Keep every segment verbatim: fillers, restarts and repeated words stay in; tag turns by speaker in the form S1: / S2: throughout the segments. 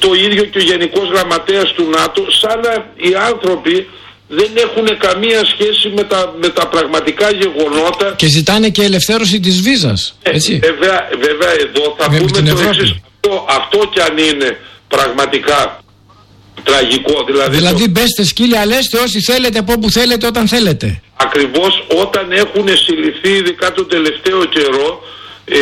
S1: το ίδιο και ο Γενικός Γραμματέας του ΝΑΤΟ, σαν να οι άνθρωποι δεν έχουν καμία σχέση με τα, με τα πραγματικά γεγονότα.
S2: Και ζητάνε και ελευθέρωση της βίζας. Έτσι.
S1: Ε, βέβαια, βέβαια εδώ θα
S2: βέβαια,
S1: πούμε το εξής. Αυτό, αυτό κι αν είναι πραγματικά τραγικό. Δηλαδή,
S2: δηλαδή
S1: το...
S2: μπέστε σκύλια, λέστε όσοι θέλετε από όπου θέλετε όταν θέλετε.
S1: Ακριβώς όταν έχουν συλληφθεί, ειδικά το τελευταίο καιρό, ε,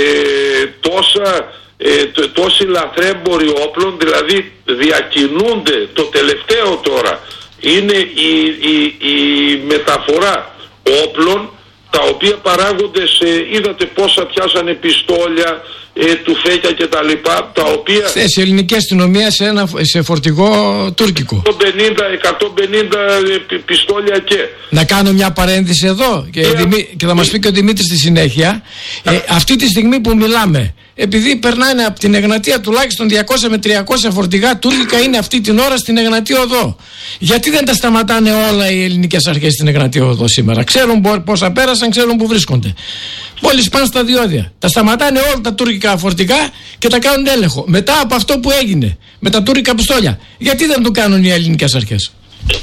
S1: τόσα, ε, τόσοι λαθρέμποροι όπλων, δηλαδή διακινούνται, το τελευταίο τώρα είναι η, η, η μεταφορά όπλων, τα οποία παράγονται σε, είδατε πόσα πιάσανε πιστόλια, ε, τουφέκια και τα λοιπά, τα οποία...
S2: Χθες η ελληνική αστυνομία σε, ένα, σε φορτηγό τουρκικό.
S1: εκατόν πενήντα πιστόλια και...
S2: Να κάνω μια παρένθεση εδώ και,
S1: yeah.
S2: Δημή, και θα μας πει και ο Δημήτρης στη συνέχεια. Yeah. Ε, αυτή τη στιγμή που μιλάμε, επειδή περνάνε από την Εγνατία τουλάχιστον διακόσια με τριακόσια φορτηγά τουρκικά είναι αυτή την ώρα στην Εγνατία Οδό. Γιατί δεν τα σταματάνε όλα οι ελληνικές αρχές στην Εγνατία Οδό σήμερα? Ξέρουν πόσα πέρασαν, ξέρουν που βρίσκονται. Μόλις πάνε στα διόδια. Τα σταματάνε όλα τα τουρκικά φορτηγά και τα κάνουν έλεγχο. Μετά από αυτό που έγινε με τα τουρκικά πιστόλια, γιατί δεν το κάνουν οι ελληνικές αρχές?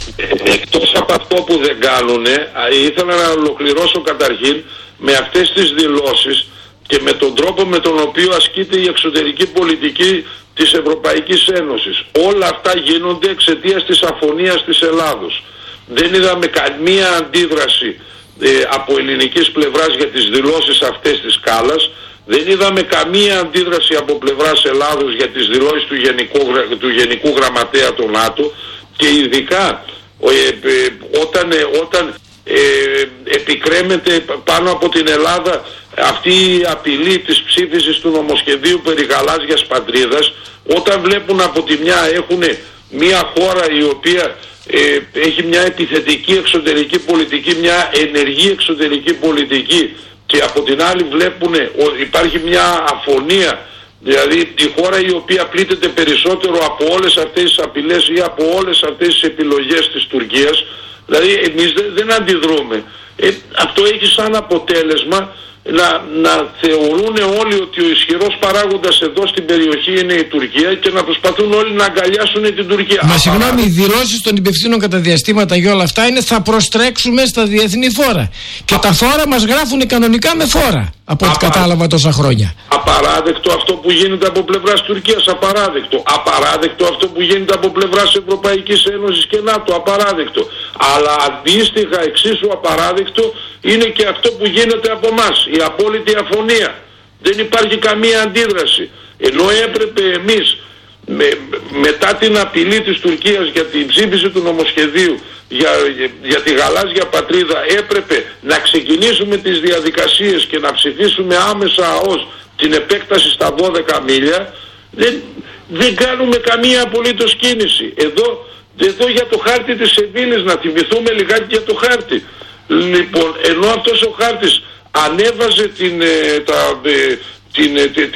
S1: Εκτός από αυτό που δεν κάνουν, ήθελα να ολοκληρώσω καταρχήν με αυτές τις δηλώσεις και με τον τρόπο με τον οποίο ασκείται η εξωτερική πολιτική της Ευρωπαϊκής Ένωσης. Όλα αυτά γίνονται εξαιτίας της αφωνίας της Ελλάδος. Δεν είδαμε καμία αντίδραση ε, από ελληνικής πλευράς για τις δηλώσεις αυτές της Κάλλας. Δεν είδαμε καμία αντίδραση από πλευράς Ελλάδος για τις δηλώσεις του Γενικού, του Γενικού Γραμματέα του ΝΑΤΟ, και ειδικά ε, ε, όταν, ε, όταν ε, επικρέμεται πάνω από την Ελλάδα αυτή η απειλή της ψήφισης του νομοσχεδίου περί γαλάζιας πατρίδας, όταν βλέπουν από τη μια έχουν μια χώρα η οποία ε, έχει μια επιθετική εξωτερική πολιτική, μια ενεργή εξωτερική πολιτική, και από την άλλη βλέπουν ότι υπάρχει μια αφωνία, δηλαδή η χώρα η οποία πλήττεται περισσότερο από όλες αυτές τις απειλές ή από όλες αυτές τις επιλογές της Τουρκίας, δηλαδή εμείς δεν, δεν αντιδρούμε. Ε, αυτό έχει σαν αποτέλεσμα να, να θεωρούν όλοι ότι ο ισχυρός παράγοντας εδώ στην περιοχή είναι η Τουρκία και να προσπαθούν όλοι να αγκαλιάσουν την Τουρκία.
S2: Μα συγγνώμη, οι δηλώσεις των υπευθύνων κατά διαστήματα για όλα αυτά είναι θα προστρέξουμε στα διεθνή φόρα. Και Α... τα φόρα μας γράφουν κανονικά με φόρα, από ό,τι Απα... κατάλαβα τόσα χρόνια. Απαράδεκτο
S1: αυτό που γίνεται από πλευράς Τουρκίας, απαράδεκτο. Απαράδεκτο αυτό που γίνεται από πλευράς Ευρωπαϊκής Ένωσης και ΝΑΤΟ, απαράδεκτο. Αλλά αντίστοιχα εξίσου απαράδεκτο είναι και αυτό που γίνεται από εμάς, η απόλυτη αφωνία. Δεν υπάρχει καμία αντίδραση. Ενώ έπρεπε εμείς με, μετά την απειλή της Τουρκίας για την ψήφιση του νομοσχεδίου για, για, για τη γαλάζια πατρίδα, έπρεπε να ξεκινήσουμε τις διαδικασίες και να ψηφίσουμε άμεσα ως την επέκταση στα δώδεκα μίλια, δεν, δεν κάνουμε καμία απολύτως κίνηση. Εδώ, εδώ για το χάρτη της Σεβίλης, να θυμηθούμε λιγάκι για το χάρτη. Λοιπόν, ενώ αυτός ο χάρτης ανέβαζε την, ε, τα, ε, την, ε, την,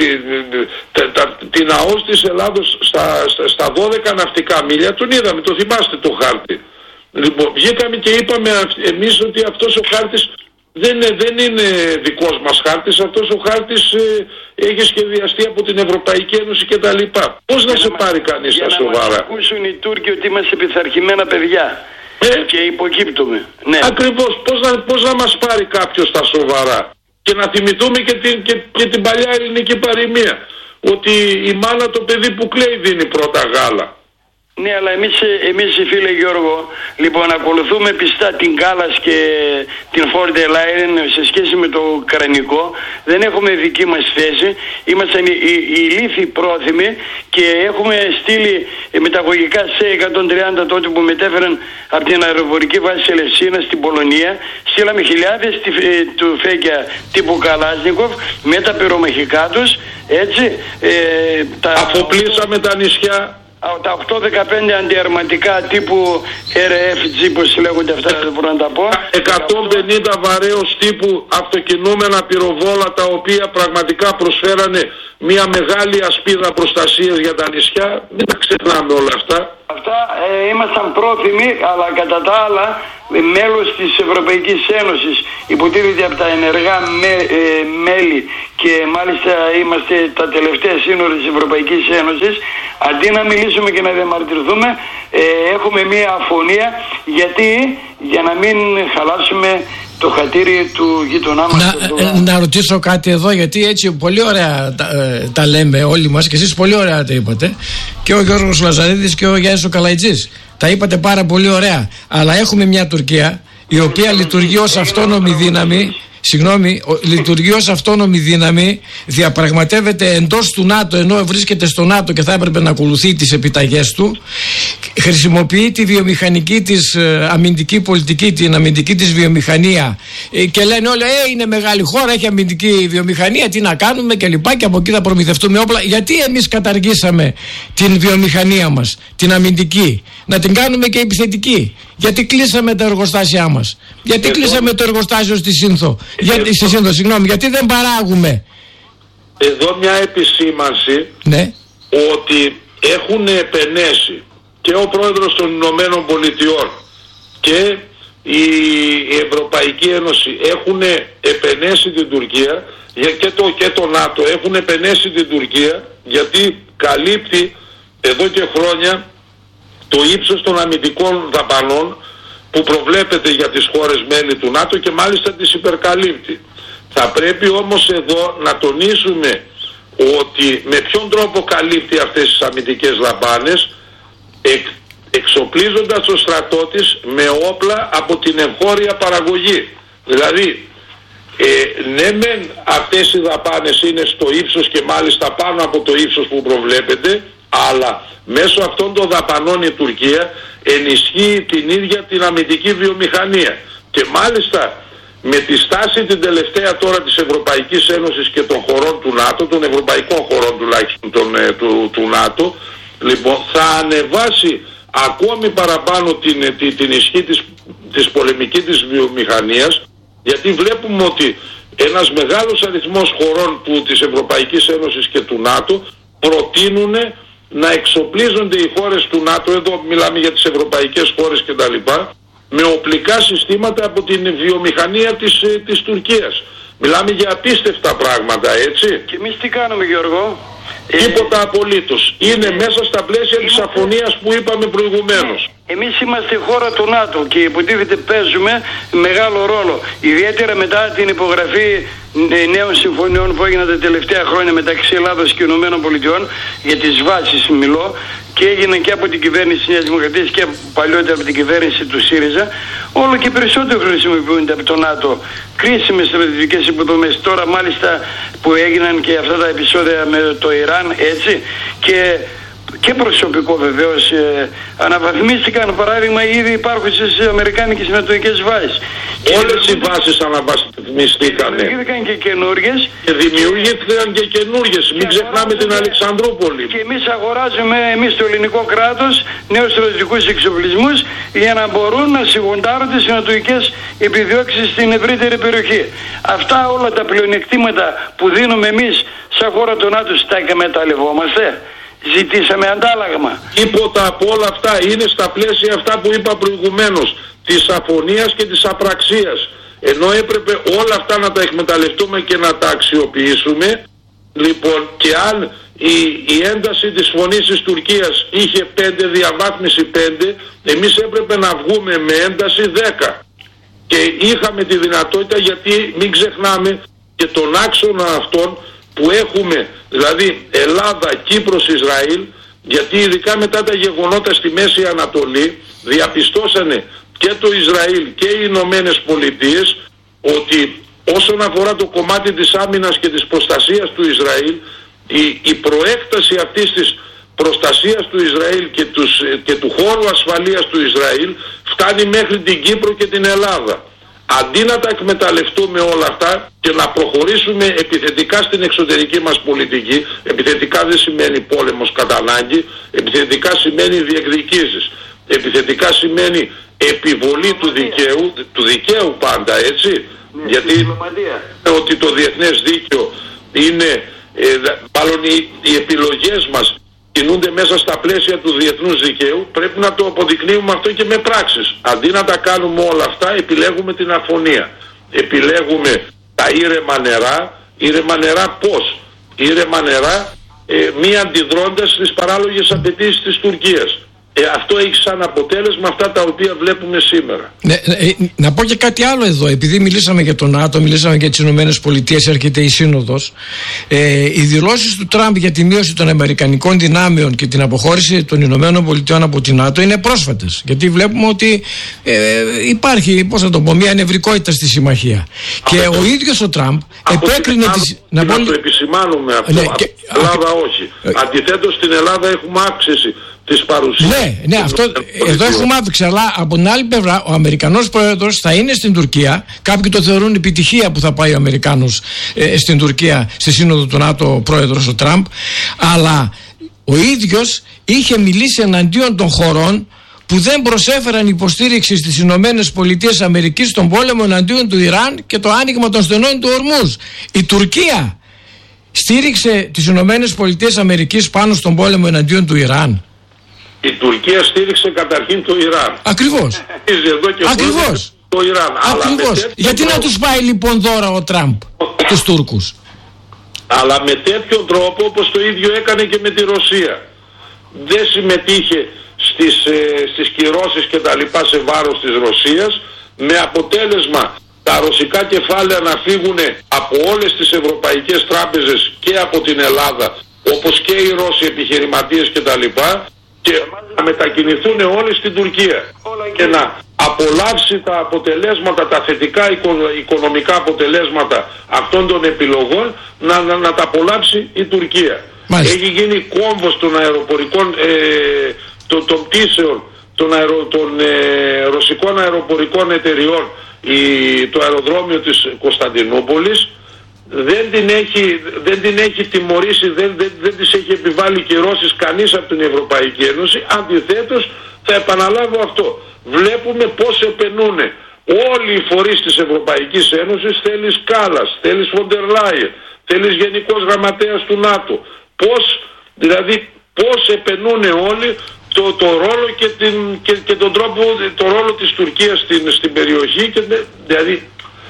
S1: τα, τα, την ΑΟΣ της Ελλάδος στα, στα, στα δώδεκα ναυτικά μίλια, τον είδαμε, το θυμάστε το χάρτη. Λοιπόν, βγήκαμε και είπαμε εμείς ότι αυτός ο χάρτης δεν, δεν είναι δικός μας χάρτης, αυτός ο χάρτης ε, έχει σχεδιαστεί από την Ευρωπαϊκή Ένωση και τα λοιπά. Πώς να σε πάρει κανείς τα σοβαρά?
S3: Για να μας ακούσουν οι Τούρκοι ότι είμαστε πειθαρχημένα παιδιά. Ε, και υποκύπτουμε. Ναι.
S1: Ακριβώς. Πώς να, πώς να μας πάρει κάποιος τα σοβαρά? Και να θυμηθούμε και την, και, και την παλιά ελληνική παροιμία, ότι η μάνα το παιδί που κλαίει δίνει πρώτα γάλα.
S3: Ναι, αλλά εμείς, εμείς φίλε Γιώργο, λοιπόν, ακολουθούμε πιστά την Κάλλας και την Von der Leyen σε σχέση με το Ουκρανικό. Δεν έχουμε δική μας θέση. Είμαστε οι, οι, οι ηλίθιοι πρόθυμοι και έχουμε στείλει μεταγωγικά σε εκατόν τριάντα τότε που μετέφεραν από την αεροπορική βάση Ελευσίνα στην Πολωνία. Στείλαμε χιλιάδες του φέκια τύπου Καλάσνικοφ με τα πυρομαχικά τους. Έτσι. Ε, τα...
S1: Αφοπλίσαμε τα νησιά.
S3: Τα οκτώ δεκαπέντε αντιαρματικά τύπου αρ εφ τζι, πως λέγονται αυτά, δεν μπορώ να τα πω.
S1: εκατόν πενήντα βαρέως τύπου αυτοκινούμενα πυροβόλα, τα οποία πραγματικά προσφέρανε μια μεγάλη ασπίδα προστασίας για τα νησιά. Δεν τα ξεχνάμε όλα αυτά.
S3: Αυτά ε, ήμασταν πρόθυμοι, αλλά κατά τα άλλα μέλος της Ευρωπαϊκής Ένωσης, υποτίθεται από τα ενεργά με, ε, μέλη, και μάλιστα είμαστε τα τελευταία σύνορα της Ευρωπαϊκής Ένωσης, Αντί να μιλήσουμε και να διαμαρτυρηθούμε, ε, έχουμε μία αφωνία, γιατί για να μην χαλάσουμε το χατήρι του γείτονά μας.
S2: Να, ε, να ρωτήσω κάτι εδώ, γιατί έτσι πολύ ωραία τα, ε, τα λέμε όλοι μας και εσείς πολύ ωραία τα είπατε, και ο Γιώργος Λαζαρίδης και ο Γιάννης ο Καλαϊτζής. Τα είπατε πάρα πολύ ωραία. Αλλά έχουμε μια Τουρκία η οποία λειτουργεί ως αυτόνομη δύναμη. Συγγνώμη, λειτουργεί ως αυτόνομη δύναμη, διαπραγματεύεται εντός του ΝΑΤΟ ενώ βρίσκεται στο ΝΑΤΟ και θα έπρεπε να ακολουθεί τις επιταγές του, χρησιμοποιεί τη βιομηχανική της ε, αμυντική πολιτική, την αμυντική της βιομηχανία, ε, και λένε όλοι, ε, είναι μεγάλη χώρα, έχει αμυντική βιομηχανία, τι να κάνουμε και λοιπά, και από εκεί θα προμηθευτούμε όπλα. Γιατί εμείς καταργήσαμε την βιομηχανία μας, την αμυντική, να την κάνουμε και επιθετική? Γιατί κλείσαμε τα εργοστάσια μας? Γιατί
S1: εδώ,
S2: κλείσαμε το εργοστάσιο στη Σύνθο? Γιατί, στη Σύνθο, συγγνώμη, γιατί δεν παράγουμε?
S1: Εδώ μια επισήμανση, ναι, ότι έχουν επενέσει και ο πρόεδρος των Ηνωμένων Πολιτειών και η Ευρωπαϊκή Ένωση έχουν επενέσει την Τουρκία, και το, και το ΝΑΤΟ έχουν επενέσει την Τουρκία, γιατί καλύπτει εδώ και χρόνια το ύψος των αμυντικών δαπανών που προβλέπεται για τις χώρες μέλη του ΝΑΤΟ, και μάλιστα τις υπερκαλύπτει. Θα πρέπει όμως εδώ να τονίσουμε ότι με ποιον τρόπο καλύπτει αυτές τις αμυντικές δαπάνες, εκ, εξοπλίζοντας το στρατό της με όπλα από την εγχώρια παραγωγή. Δηλαδή, ε, ναι μεν αυτές οι δαπάνες είναι στο ύψος και μάλιστα πάνω από το ύψος που προβλέπεται, αλλά μέσω αυτών των δαπανών η Τουρκία ενισχύει την ίδια την αμυντική βιομηχανία. Και μάλιστα με τη στάση την τελευταία τώρα της Ευρωπαϊκής Ένωσης και των χωρών του ΝΑΤΟ, των ευρωπαϊκών χωρών τουλάχιστον των, ε, του, του ΝΑΤΟ, λοιπόν, θα ανεβάσει ακόμη παραπάνω την, την, την ισχύ της, της πολεμικής της βιομηχανίας, γιατί βλέπουμε ότι ένας μεγάλος αριθμός χωρών του, της Ευρωπαϊκής Ένωσης και του ΝΑΤΟ προτείνουν να εξοπλίζονται οι χώρες του ΝΑΤΟ, εδώ μιλάμε για τις ευρωπαϊκές χώρες κτλ., με οπλικά συστήματα από την βιομηχανία της, της Τουρκίας. Μιλάμε για απίστευτα πράγματα, έτσι.
S3: Και εμείς τι κάνουμε, Γιώργο?
S1: Τίποτα απολύτως. Είναι ε, μέσα στα πλαίσια ε, της αφωνίας που είπαμε προηγουμένως.
S3: Εμείς είμαστε χώρα του ΝΑΤΟ και υποτίθεται παίζουμε μεγάλο ρόλο. Ιδιαίτερα μετά την υπογραφή νέων συμφωνιών που έγιναν τα τελευταία χρόνια μεταξύ Ελλάδος και Ηνωμένων Πολιτειών, για τις βάσεις μιλώ, και έγιναν και από την κυβέρνηση της Νέας Δημοκρατίας και παλιότερα από την κυβέρνηση του ΣΥΡΙΖΑ, όλο και περισσότερο χρησιμοποιούνται από το ΝΑΤΟ κρίσιμες στρατιωτικές υποδομές. Τώρα μάλιστα που έγιναν και αυτά τα επεισόδια με το Ιράν, έτσι, και και προσωπικό βεβαίως, ε, αναβαθμίστηκαν, παράδειγμα, ήδη υπάρχουσες αμερικάνικες νατοικές βάσεις.
S1: Όλες οι βάσεις αναβαθμιστήκαν.
S3: Δημιουργήθηκαν και καινούργιες.
S1: Και δημιουργήθηκαν και καινούργιες. Μην ξεχνάμε την Αλεξανδρούπολη.
S3: Και εμείς αγοράζουμε, εμείς το ελληνικό κράτος, νέους στρατιωτικούς εξοπλισμούς για να μπορούν να σιγοντάρουν τις νατοικές επιδιώξεις στην ευρύτερη περιοχή. Αυτά όλα τα πλεονεκτήματα που δίνουμε εμείς σαν χώρα του ΝΑΤΟ, τα εκμεταλλευόμαστε? Ζητήσαμε αντάλλαγμα?
S1: Τίποτα από όλα αυτά. Είναι στα πλαίσια αυτά που είπα προηγουμένως, της αφωνίας και της απραξίας. Ενώ έπρεπε όλα αυτά να τα εκμεταλλευτούμε και να τα αξιοποιήσουμε. Λοιπόν, και αν η, η ένταση της φωνής της Τουρκίας είχε πέντε, διαβάθμιση πέντε, εμείς έπρεπε να βγούμε με ένταση δέκα. Και είχαμε τη δυνατότητα, γιατί μην ξεχνάμε και τον άξονα αυτόν που έχουμε, δηλαδή Ελλάδα, Κύπρος, Ισραήλ, γιατί ειδικά μετά τα γεγονότα στη Μέση Ανατολή διαπιστώσανε και το Ισραήλ και οι Ηνωμένες Πολιτείες ότι όσον αφορά το κομμάτι της άμυνας και της προστασίας του Ισραήλ, η, η προέκταση αυτής της προστασίας του Ισραήλ και, τους, και του χώρου ασφαλείας του Ισραήλ φτάνει μέχρι την Κύπρο και την Ελλάδα. Αντί να τα εκμεταλλευτούμε όλα αυτά και να προχωρήσουμε επιθετικά στην εξωτερική μας πολιτική, επιθετικά δεν σημαίνει πόλεμος κατά ανάγκη, επιθετικά σημαίνει διεκδικήσεις, επιθετικά σημαίνει επιβολή του δικαίου, του δικαίου πάντα, έτσι, ναι, γιατί ότι το διεθνές δίκαιο είναι, ε, μάλλον οι, οι επιλογές μας κινούνται μέσα στα πλαίσια του διεθνούς δικαίου, πρέπει να το αποδεικνύουμε αυτό και με πράξεις. Αντί να τα κάνουμε όλα αυτά, επιλέγουμε την αφωνία. Επιλέγουμε τα ήρεμα νερά. Ήρεμα νερά πώς? Ήρεμα νερά ε, μη αντιδρώντας στις παράλογες απαιτήσεις της Τουρκίας. Ε, αυτό έχει σαν αποτέλεσμα αυτά τα οποία βλέπουμε σήμερα.
S2: Ναι, ε, να πω και κάτι άλλο εδώ. Επειδή μιλήσαμε για τον ΝΑΤΟ, μιλήσαμε για τις Ηνωμένες Πολιτείες, έρχεται η Σύνοδος. Ε, οι δηλώσεις του Τραμπ για τη μείωση των αμερικανικών δυνάμεων και την αποχώρηση των Ηνωμένων Πολιτειών από την ΝΑΤΟ είναι πρόσφατες. Γιατί βλέπουμε ότι ε, υπάρχει, πώς να το πω, μια νευρικότητα στη συμμαχία. Και
S1: αυτό,
S2: ο ίδιος ο Τραμπ επέκρινε τις.
S1: Να, να το επισημάνουμε αυτό.
S2: Ναι,
S1: και, Ελλάδα α, όχι. Ε, Αντιθέτως στην Ελλάδα έχουμε αύξηση της παρουσίας.
S2: Ναι, ναι, αυτό, εδώ έχουμε αύξηση, αλλά από την άλλη πλευρά ο Αμερικανός πρόεδρος θα είναι στην Τουρκία. Κάποιοι το θεωρούν επιτυχία που θα πάει ο Αμερικάνος ε, στην Τουρκία στη σύνοδο του ΝΑΤΟ πρόεδρος ο Τραμπ, αλλά ο ίδιος είχε μιλήσει εναντίον των χωρών που δεν προσέφεραν υποστήριξη στις Ηνωμένες Πολιτείες Αμερικής στον πόλεμο εναντίον του Ιράν και το άνοιγμα των στενών του Ορμούζ. Η Τουρκία στήριξε τις Ηνωμένες Πολιτείες Αμερικής πάνω στον πόλεμο εναντίον του Ιράν.
S1: Η Τουρκία στήριξε καταρχήν το Ιράν.
S2: Ακριβώς. Ακριβώς.
S1: Το Ιράν.
S2: Ακριβώς. Γιατί τρόπο... να τους πάει λοιπόν δώρα ο Τραμπ τους Τούρκους.
S1: Αλλά με τέτοιο τρόπο όπως το ίδιο έκανε και με τη Ρωσία. Δεν συμμετείχε στις, ε, στις κυρώσεις και τα λοιπά σε βάρος της Ρωσίας, με αποτέλεσμα τα ρωσικά κεφάλαια να φύγουν από όλες τις ευρωπαϊκές τράπεζες και από την Ελλάδα, όπως και οι Ρώσοι επιχειρηματίες και τα λοιπά, και να μετακινηθούν όλοι στην Τουρκία και να απολαύσει τα αποτελέσματα, τα θετικά οικονομικά αποτελέσματα αυτών των επιλογών, να, να, να τα απολαύσει η Τουρκία. Μάλιστα. Έχει γίνει κόμβος των αεροπορικών ε, των, των πτήσεων των, αερο, των ε, ρωσικών αεροπορικών εταιριών, η, το αεροδρόμιο της Κωνσταντινούπολης δεν την έχει, δεν την έχει τιμωρήσει, δεν, δεν, δεν της έχει επιβάλει κυρώσεις κανείς από την Ευρωπαϊκή Ένωση. Αντιθέτως, θα επαναλάβω αυτό, βλέπουμε πώς επενούν όλοι οι φορείς της Ευρωπαϊκής Ένωσης. Θέλεις Κάλλας, θέλεις Φοντερ Λάιεν, θέλεις Γενικός Γραμματέας του ΝΑΤΟ, πώς, δηλαδή πώς επενούν όλοι το, το ρόλο και, την, και, και τον τρόπο, το ρόλο της Τουρκίας στην, στην περιοχή, και, δηλαδή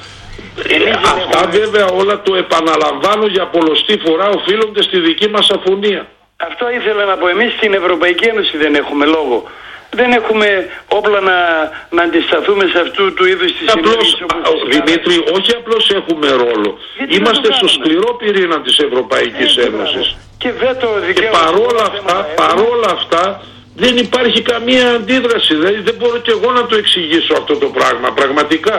S1: Ε, αυτά βέβαια όλα, το επαναλαμβάνω για πολλοστή φορά, οφείλονται στη δική μας αφωνία.
S3: Αυτό ήθελα να πω. Εμείς στην Ευρωπαϊκή Ένωση δεν έχουμε λόγο. Δεν έχουμε όπλα να, να αντισταθούμε σε αυτού του είδους της
S1: συνέχειας. Δημήτρη, όχι απλώς έχουμε ρόλο. Γιατί είμαστε στο σκληρό πυρήνα της Ευρωπαϊκής Έτσι, Ένωσης.
S3: Και, βέτο
S1: και παρόλα αυτά, παρόλα αυτά δεν υπάρχει καμία αντίδραση. Δηλαδή δεν μπορώ και εγώ να το εξηγήσω αυτό το πράγμα πραγματικά.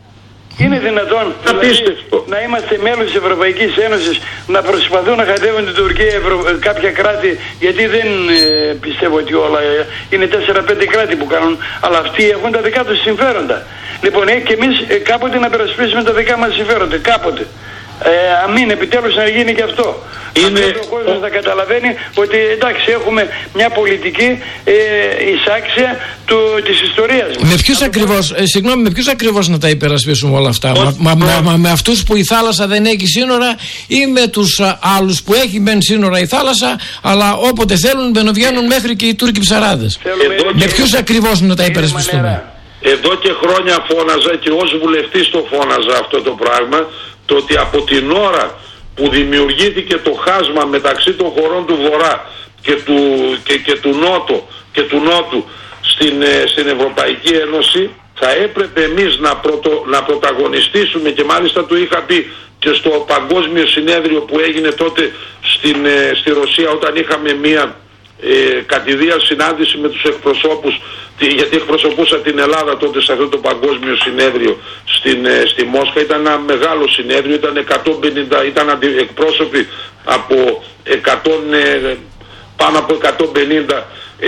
S3: Είναι δυνατόν δηλαδή, να είμαστε μέλος της Ευρωπαϊκής Ένωσης, να προσπαθούν να κατέβουν την Τουρκία Ευρω... κάποια κράτη, γιατί δεν ε, πιστεύω ότι όλα ε, είναι τέσσερα πέντε κράτη που κάνουν, αλλά αυτοί έχουν τα δικά τους συμφέροντα. Λοιπόν, ε, και εμείς ε, κάποτε να περασπίσουμε τα δικά μας συμφέροντα, κάποτε. Ε, αμήν, επιτέλους να γίνει και αυτό. Είναι... Ο κόσμος να καταλαβαίνει ότι εντάξει, έχουμε μια πολιτική ε, εισάξια του, της ιστορίας μας.
S2: Με ποιους ακριβώς, ε, συγγνώμη, με ποιους ακριβώς να τα υπερασπίσουμε όλα αυτά? Μα, μα, μα, μα, με αυτούς που η θάλασσα δεν έχει σύνορα, ή με τους α, άλλους που έχει μεν σύνορα η θάλασσα, αλλά όποτε θέλουν μπαινοβγαίνουν μέχρι και οι Τούρκοι ψαράδες? Με ποιους ακριβώς να τα υπερασπιστούμε?
S1: Εδώ και χρόνια φώναζα, και ως βουλευτής το φώναζα αυτό το πράγμα, το ότι από την ώρα που δημιουργήθηκε το χάσμα μεταξύ των χωρών του Βορρά και του, και, και του, Νότου, και του Νότου στην, στην Ευρωπαϊκή Ένωση, θα έπρεπε εμείς να, πρωτο, να πρωταγωνιστήσουμε, και μάλιστα το είχα πει και στο παγκόσμιο συνέδριο που έγινε τότε στην, στη Ρωσία, όταν είχαμε μία Ε, κατηδία συνάντηση με τους εκπροσώπους, γιατί εκπροσωπούσα την Ελλάδα τότε σε αυτό το παγκόσμιο συνέδριο στην, ε, στη Μόσχα. Ήταν ένα μεγάλο συνέδριο, ήταν εκατόν πενήντα, ήταν εκπρόσωποι από εκατό, ε, πάνω από εκατόν πενήντα ε,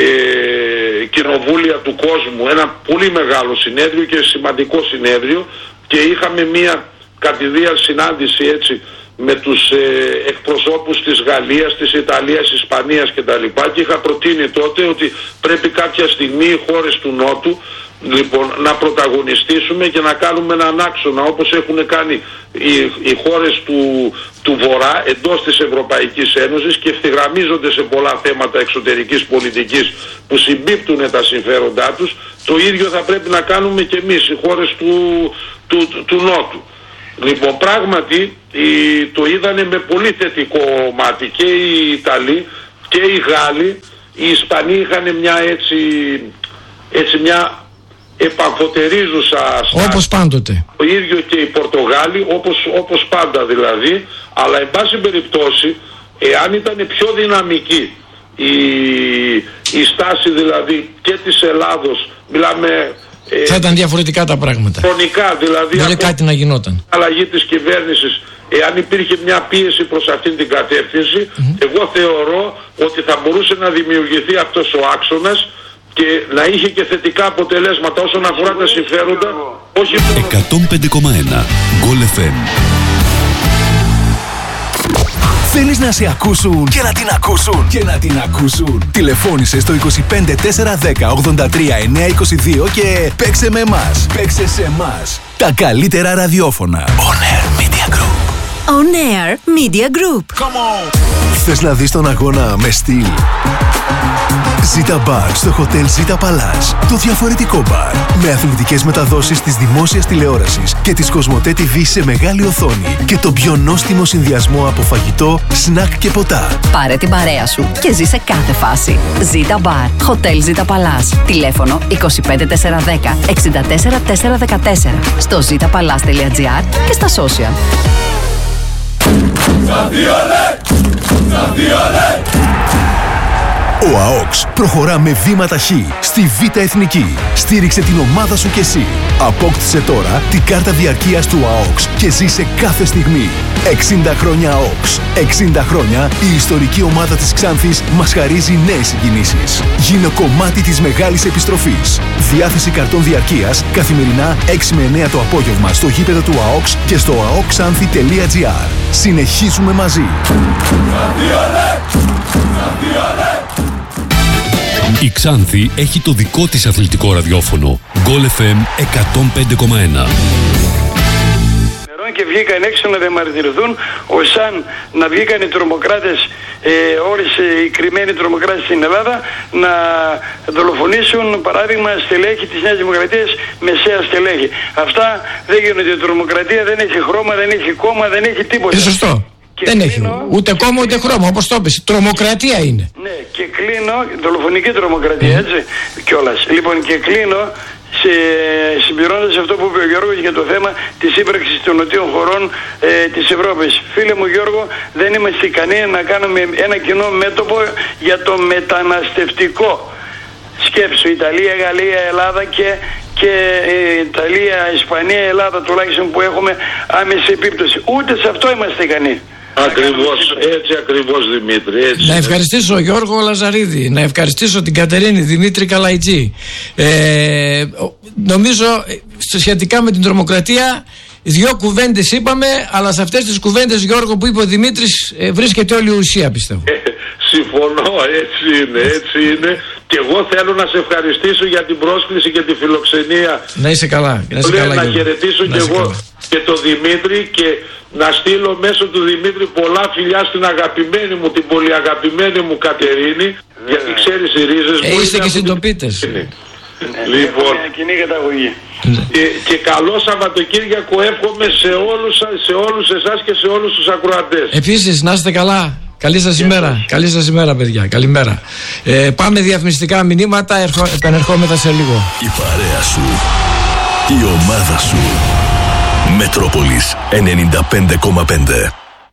S1: κοινοβούλια του κόσμου. Ένα πολύ μεγάλο συνέδριο και σημαντικό συνέδριο, και είχαμε μια κατηδία συνάντηση έτσι με τους ε, εκπροσώπους της Γαλλίας, της Ιταλίας, της Ισπανίας κτλ. Και είχα προτείνει τότε ότι πρέπει κάποια στιγμή οι χώρες του Νότου λοιπόν να πρωταγωνιστήσουμε και να κάνουμε έναν άξονα, όπως έχουν κάνει οι, οι χώρες του, του Βορρά εντός της Ευρωπαϊκής Ένωσης, και ευθυγραμμίζονται σε πολλά θέματα εξωτερικής πολιτικής που συμπίπτουν τα συμφέροντά τους. Το ίδιο θα πρέπει να κάνουμε και εμείς, οι χώρες του, του, του, του Νότου. Λοιπόν, πράγματι το είδανε με πολύ θετικό μάτι και οι Ιταλοί και οι Γάλλοι. Οι Ισπανοί είχαν μια έτσι, έτσι μια επαμφωτερίζουσα στάση.
S2: Όπως πάντοτε.
S1: Το ίδιο και οι Πορτογάλοι, όπως, όπως πάντα δηλαδή. Αλλά εν πάση περιπτώσει, εάν ήταν πιο δυναμική η, η στάση δηλαδή και της Ελλάδος, μιλάμε...
S2: Θα ήταν διαφορετικά τα πράγματα.
S1: Χρονικά δηλαδή.
S2: Δεν κάτι να γινόταν.
S1: Αλλαγή της κυβέρνησης, εάν υπήρχε μια πίεση προς αυτήν την κατεύθυνση, mm-hmm. εγώ θεωρώ ότι θα μπορούσε να δημιουργηθεί αυτός ο άξονας και να είχε και θετικά αποτελέσματα όσον αφορά τα συμφέροντα. Όχι
S4: εκατόν πέντε κόμμα ένα Γκολ εφ εμ.
S5: Θέλεις να σε ακούσουν και να την ακούσουν και να την ακούσουν. Τηλεφώνησε στο είκοσι πέντε τέσσερα δέκα ογδόντα τρία εννιακόσια είκοσι δύο και παίξε με εμάς. Παίξε σε εμάς. Τα καλύτερα ραδιόφωνα. On Air Media Group.
S6: On Air Media Group.
S5: Come on. Θες να δεις τον αγώνα με στυλ? Ζήτα μπαρ στο Hotel Ζήτα Παλάς. Το διαφορετικό μπαρ. Με αθλητικές μεταδόσεις της δημόσιας τηλεόρασης και της Κοσμοτέ τι βι σε μεγάλη οθόνη. Και το πιο νόστιμο συνδυασμό από φαγητό, σνακ και ποτά.
S6: Πάρε την παρέα σου και ζήσε κάθε φάση. Ζήτα μπαρ. Hotel Ζήτα Παλάς. Τηλέφωνο είκοσι πέντε τέσσερα δέκα εξήντα τέσσερα τέσσερα δεκατέσσερα. Στο ζήτα παλάς τελεία τζι άρ και στα social.
S5: Ο ΑΟΚΣ προχωρά με βήμα ταχύ στη Β' Εθνική. Στήριξε την ομάδα σου κι εσύ. Απόκτησε τώρα την κάρτα διαρκείας του ΑΟΚΣ και ζήσε κάθε στιγμή. εξήντα χρόνια ΑΟΚΣ. εξήντα χρόνια η ιστορική ομάδα της Ξάνθης μας χαρίζει νέες συγκινήσεις. Γίνε κομμάτι της μεγάλης επιστροφής. Διάθεση καρτών διαρκείας καθημερινά έξι με εννέα το απόγευμα στο γήπεδο του ΑΟΚΣ και στο αοκξάνθη τελεία τζι άρ. Συνεχίζουμε μαζί.
S4: Η Ξάνθη έχει το δικό της αθλητικό ραδιόφωνο. Γκολ εφ εμ εκατόν πέντε κόμμα ένα.
S3: Και βγήκαν έξω να διαμαρτυρηθούν, ως αν να βγήκαν οι τρομοκράτες, ε, όλες οι κρυμμένοι τρομοκράτες στην Ελλάδα, να δολοφονήσουν παράδειγμα στελέχη της Νέας Δημοκρατίας, μεσαία στελέχη. Αυτά δεν γίνονται. Η τρομοκρατία δεν έχει χρώμα, δεν έχει κόμμα, δεν έχει τίποτα.
S2: Είναι σωστό. Και δεν κλείνω, έχει ούτε κόμμα ούτε χρώμα, όπως το είπες. Τρομοκρατία είναι.
S3: Ναι, και κλείνω, δολοφονική τρομοκρατία, mm. έτσι, κιόλας. Λοιπόν, και κλείνω σε, συμπληρώνοντας αυτό που είπε ο Γιώργος για το θέμα της σύμπραξης των νοτίων χωρών ε, της Ευρώπης. Φίλε μου Γιώργο, δεν είμαστε ικανοί να κάνουμε ένα κοινό μέτωπο για το μεταναστευτικό. Σκέψου, Ιταλία, Γαλλία, Ελλάδα και, και ε, Ιταλία, Ισπανία, Ελλάδα τουλάχιστον που έχουμε άμεση επίπτωση. Ούτε σε αυτό είμαστε ικανοί.
S1: Ακριβώς, έτσι ακριβώς Δημήτρη. Έτσι.
S2: Να ευχαριστήσω Γιώργο Λαζαρίδη, να ευχαριστήσω την Κατερίνη Δημήτρη Καλαϊτζή. Ε, νομίζω σχετικά με την τρομοκρατία δύο κουβέντες είπαμε, αλλά σε αυτές τις κουβέντες, Γιώργο, που είπε ο Δημήτρης, ε, βρίσκεται όλη η ουσία, πιστεύω.
S1: Ε, συμφωνώ, έτσι είναι, έτσι είναι. Και εγώ θέλω να σε ευχαριστήσω για την πρόσκληση και τη φιλοξενία.
S2: Να είσαι καλά. Να, είσαι καλά,
S1: να χαιρετήσω και εγώ καλά. Και τον Δημήτρη και να στείλω μέσω του Δημήτρη πολλά φιλιά στην αγαπημένη μου, την πολύ αγαπημένη μου Κατερίνη, yeah. γιατί ξέρεις οι ρίζες
S2: ε,
S1: μου.
S2: Είστε και συντοπίτες.
S1: Λοιπόν,
S3: κοινή καταγωγή.
S1: Και, και καλό Σαββατοκύριακο εύχομαι σε όλους, σε όλους εσάς και σε όλους τους ακροατές.
S2: Επίσης, να είστε καλά. Καλή σας ημέρα. Καλή σας ημέρα, παιδιά. Καλημέρα. Ε, πάμε διαφημιστικά μηνύματα. Ερχο... Επανερχόμεθα σε λίγο.
S5: Η παρέα σου. Η ομάδα σου. Μετρόπολης ενενήντα πέντε κόμμα πέντε.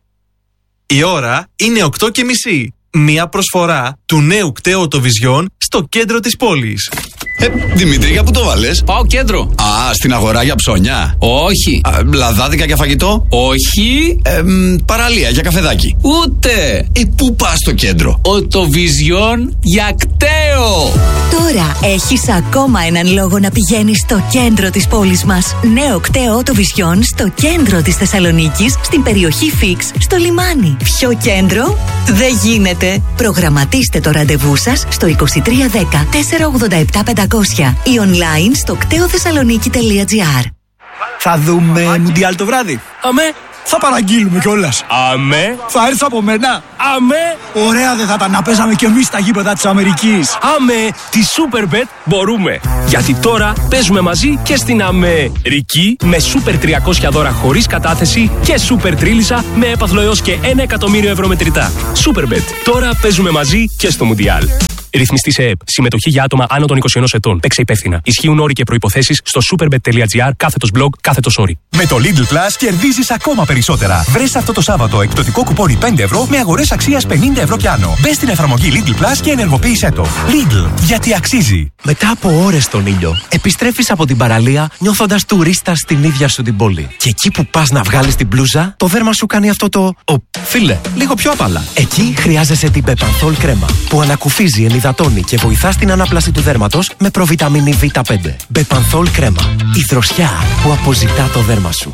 S7: Η ώρα είναι οκτώ και μισή. Μία προσφορά του νέου κταίου Οτοβιζιόν στο κέντρο της πόλης.
S8: Ε, Δημήτρη, για πού το βάλες?
S9: Πάω κέντρο.
S8: Α, στην αγορά για ψώνια.
S9: Όχι.
S8: Α, λαδάδικα για φαγητό.
S9: Όχι.
S8: Ε, μ, παραλία για καφεδάκι.
S9: Ούτε.
S8: Ε, πού πας στο κέντρο?
S9: Οτοβιζιόν για κταίο.
S6: Τώρα έχεις ακόμα έναν λόγο να πηγαίνεις στο κέντρο της πόλης μας. Νέο κταίο Οτοβιζιόν στο κέντρο της Θεσσαλονίκης, στην περιοχή Φίξ, στο λιμάνι. Πιο κέντρο δεν γίνεται. Προγραμματίστε το ραντεβού σας στο είκοσι τρία δέκα τετρακόσια ογδόντα επτά πεντακόσια ή online στο κτέο θεσσαλονίκη τελεία τζι άρ.
S7: Θα δούμε Μουντιάλ το βράδυ.
S9: Αμέ.
S10: Θα παραγγείλουμε κιόλας.
S9: Αμέ.
S10: Θα έρθει από μένα.
S9: Αμέ.
S10: Ωραία δεν θα ήταν να παίζαμε κι εμείς στα γήπεδα της Αμερικής.
S9: Αμέ. Τη Superbet μπορούμε. Γιατί τώρα παίζουμε μαζί και στην Αμερική με Super τριακόσια δώρα χωρίς κατάθεση και Super Τρίλισσα με έπαθλο έως και ένα εκατομμύριο ευρώ μετρητά. Superbet. Τώρα παίζουμε μαζί και στο Μουντιάλ. Ρυθμιστή σε ΕΕΠ. Συμμετοχή για άτομα άνω των είκοσι ενός ετών. Παίξε υπεύθυνα. Ισχύουν όροι και προϋποθέσεις στο superbet.gr κάθετος blog κάθετος όροι.
S11: Με το Lidl Plus κερδίζεις ακόμα περισσότερα. Βρες αυτό το Σάββατο εκπτωτικό κουπόνι πέντε ευρώ με αγορές αξίας πενήντα ευρώ κι άνω. Μπες στην εφαρμογή Lidl Plus και ενεργοποίησέ το. Lidl, γιατί αξίζει.
S12: Μετά από ώρες στον ήλιο, επιστρέφεις από την παραλία νιώθοντας τουρίστας στην ίδια σου την πόλη. Και εκεί που πας να βγάλεις την μπλούζα, το δέρμα σου κάνει αυτό το. Ο, φίλε, λίγο πιο απαλά. Εκεί χρειάζεσαι την Bepanthol κρέμα που ανακουφίζει, ενυδατώνει και βοηθά στην ανάπλαση του δέρματος με προβιταμίνη βι πέντε. Bepanthol κρέμα. Η δροσιά που αποζητά το δέρμα σου.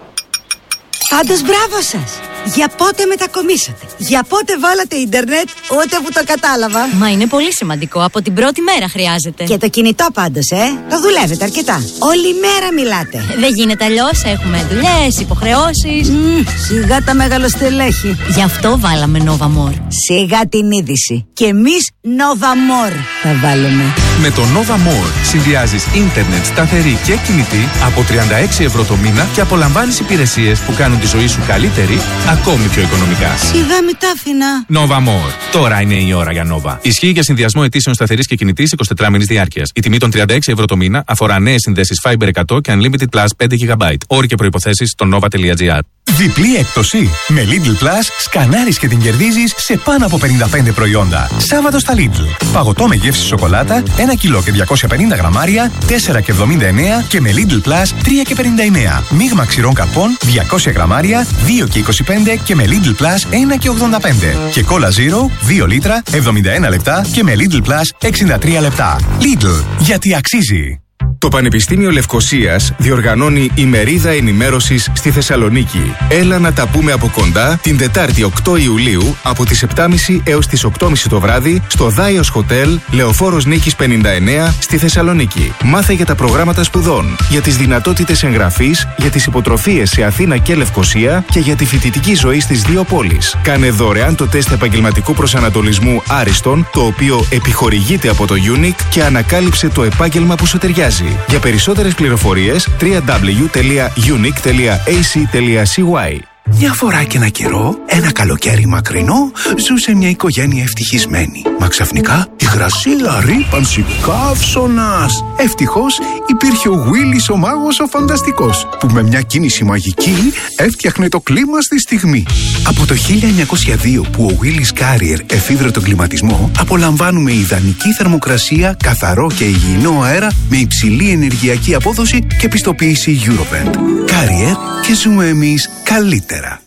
S13: Πάντως μπράβο σας! Για πότε μετακομίσατε? Για πότε βάλατε ίντερνετ? Ούτε που το κατάλαβα.
S14: Μα είναι πολύ σημαντικό. Από την πρώτη μέρα χρειάζεται.
S13: Και το κινητό πάντως, ε! Το δουλεύετε αρκετά. Όλη μέρα μιλάτε.
S14: Δεν γίνεται αλλιώς. Έχουμε δουλειές, υποχρεώσεις.
S13: Mm, σιγά τα μεγαλοστελέχη.
S14: Γι' αυτό βάλαμε Nova More.
S13: Σιγά την είδηση. Και εμείς Nova More θα βάλουμε.
S15: Με το Nova More συνδυάζεις ίντερνετ σταθερή και κινητή από τριάντα έξι ευρώ το μήνα και απολαμβάνεις υπηρεσίες που κάνουν τη ζωή σου καλύτερη, ακόμη πιο οικονομικά.
S13: Σιγά μη τα άφηνα.
S15: Nova More. Τώρα είναι η ώρα για Nova. Ισχύει για συνδυασμό αιτήσεων σταθερής και κινητής εικοσιτετράμινης διάρκειας. Η τιμή των τριάντα έξι ευρώ το μήνα αφορά νέες συνδέσεις Fiber εκατό και Unlimited Plus πέντε γιγαμπάιτ. Όροι και προϋποθέσεις στο nova.gr.
S11: Διπλή έκπτωση. Με Lidl Plus σκανάρεις και την κερδίζεις σε πάνω από πενήντα πέντε προϊόντα. Σάββατο στα Lidl. Παγωτό με γεύση σοκολάτα, ένα κιλό και διακόσια πενήντα γραμμάρια, τέσσερα και εβδομήντα εννέα και με Lidl Plus τρία και πενήντα εννέα. Μείγμα ξηρών καρπών, διακόσια γραμμάρια, δύο και είκοσι πέντε και με Lidl Plus ένα και ογδόντα πέντε. Και Cola Zero, δύο λίτρα, εβδομήντα ένα λεπτά και με Lidl Plus εξήντα τρία λεπτά. Lidl, γιατί αξίζει.
S16: Το Πανεπιστήμιο Λευκωσίας διοργανώνει ημερίδα ενημέρωσης στη Θεσσαλονίκη. Έλα να τα πούμε από κοντά την Τετάρτη οκτώ Ιουλίου από τις επτά και μισή έως τις οκτώ και μισή το βράδυ στο Δάιος Χοτέλ, Λεωφόρος Νίκης πενήντα εννέα στη Θεσσαλονίκη. Μάθε για τα προγράμματα σπουδών, για τις δυνατότητες εγγραφής, για τις υποτροφίες σε Αθήνα και Λευκωσία και για τη φοιτητική ζωή στις δύο πόλεις. Κάνε δωρεάν το τεστ επαγγελματικού προσανατολισμού Άριστον, το οποίο επιχορηγείται από το Unique και ανακάλυψε το επάγγελμα που σου ταιριάζει. Για περισσότερες πληροφορίες double-u double-u double-u τελεία unique τελεία a c τελεία c y.
S17: Μια φορά και ένα καιρό, ένα καλοκαίρι μακρινό, ζούσε μια οικογένεια ευτυχισμένη. Μα ξαφνικά, υγρασία, ρύπανση, καύσωνας. Ευτυχώς υπήρχε ο Γουίλης ο μάγος ο φανταστικός, που με μια κίνηση μαγική έφτιαχνε το κλίμα στη στιγμή. Από το χίλια εννιακόσια δύο που ο Γουίλης Carrier εφήβρε τον κλιματισμό, απολαμβάνουμε ιδανική θερμοκρασία, καθαρό και υγιεινό αέρα με υψηλή ενεργειακή απόδοση και πιστοποίηση Eurovent. Carrier, και ζούμε εμείς καλύτερα.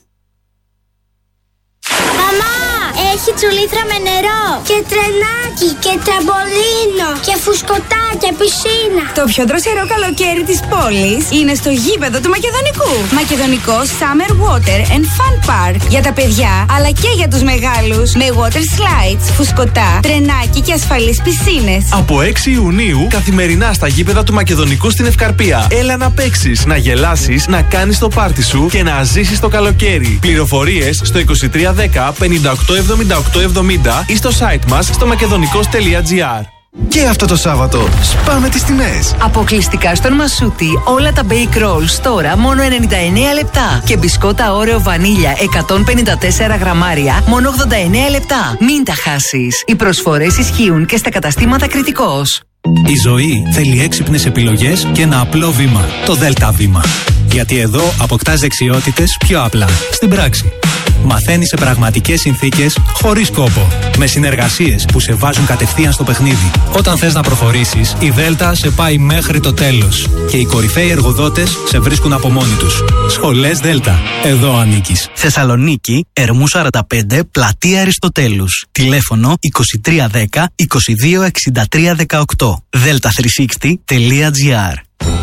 S18: Μαμά, έχει τσουλήθρα με νερό και τρενάκι και τραμπολίνο και φουσκωτά και πισίνα.
S19: Το πιο δροσερό καλοκαίρι της πόλης είναι στο γήπεδο του Μακεδονικού. Μακεδονικό Summer Water and Fun Park. Για τα παιδιά αλλά και για τους μεγάλους. Με water slides, φουσκωτά, τρενάκι και ασφαλείς πισίνες.
S7: Από έξι Ιουνίου καθημερινά στα γήπεδα του Μακεδονικού στην Ευκαρπία. Έλα να παίξεις, να γελάσεις, να κάνεις το πάρτι σου και να ζήσεις το καλοκαίρι. Πληροφορίες στο είκοσι τρία δέκα πενήντα οκτώ εβδομήντα οκτώ εβδομήντα ή στο site μας στο μακεδονικός τελεία gr.
S17: Και αυτό το Σάββατο σπάμε τις τιμές.
S20: Αποκλειστικά στον Μασούτη όλα τα bake rolls τώρα μόνο ενενήντα εννέα λεπτά. Και μπισκότα Oreo βανίλια εκατόν πενήντα τέσσερα γραμμάρια μόνο ογδόντα εννέα λεπτά. Μην τα χάσεις. Οι προσφορές ισχύουν και στα καταστήματα Κρητικός.
S21: Η ζωή θέλει έξυπνες επιλογές και ένα απλό βήμα. Το Δέλτα Βήμα. Γιατί εδώ αποκτάς δεξιότητες πιο απλά. Στην πράξη. Μαθαίνεις σε πραγματικές συνθήκες, χωρίς κόπο. Με συνεργασίες που σε βάζουν κατευθείαν στο παιχνίδι. Όταν θες να προχωρήσεις, η Δέλτα σε πάει μέχρι το τέλος. Και οι κορυφαίοι εργοδότες σε βρίσκουν από μόνοι τους. Σχολές Δέλτα. Εδώ ανήκεις.
S22: Θεσσαλονίκη, Ερμού σαράντα πέντε, Πλατεία Αριστοτέλους. Τηλέφωνο είκοσι τρία δέκα είκοσι δύο εξήντα τρία δεκαοκτώ. δέλτα τριακόσια εξήντα τελεία gr.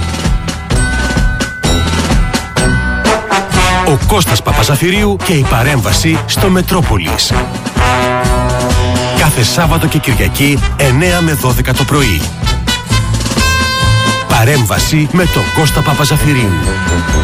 S23: Ο Κώστας Παπαζαφυρίου και η παρέμβαση στο Μετρόπολης. Κάθε Σάββατο και Κυριακή εννέα με δώδεκα το πρωί. Παρέμβαση με τον Κώστα Παπαζαφυρίου.